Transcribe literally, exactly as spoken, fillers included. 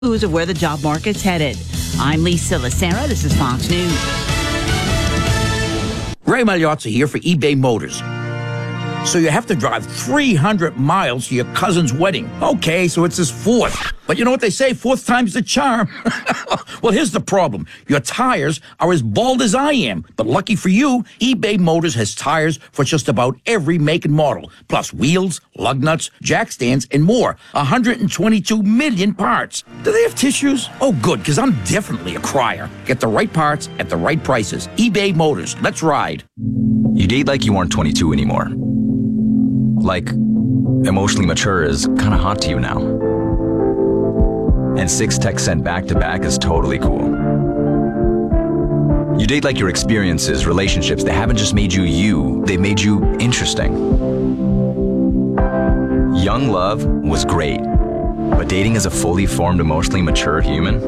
News of where the job market's headed. I'm Lisa Lacera. This is Fox News. Ray Magliozzi here for eBay Motors. So you have to drive three hundred miles to your cousin's wedding. Okay, so it's his fourth. But you know what they say, fourth time's the charm. Well, here's the problem. Your tires are as bald as I am. But lucky for you, eBay Motors has tires for just about every make and model. Plus wheels, lug nuts, jack stands, and more. one hundred twenty-two million parts. Do they have tissues? Oh, good, because I'm definitely a crier. Get the right parts at the right prices. eBay Motors. Let's ride. You date like you aren't twenty-two anymore. Like, emotionally mature is kind of hot to you now. And six texts sent back to back is totally cool. You date like your experiences, relationships, they haven't just made you you, they've made you interesting. Young love was great, but dating as a fully formed, emotionally mature human,